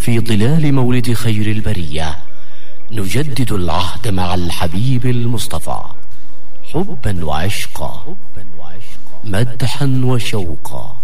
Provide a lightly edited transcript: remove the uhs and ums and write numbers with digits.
في ظلال مولد خير البرية نجدد العهد مع الحبيب المصطفى، حبا وعشقا، مدحا وشوقا.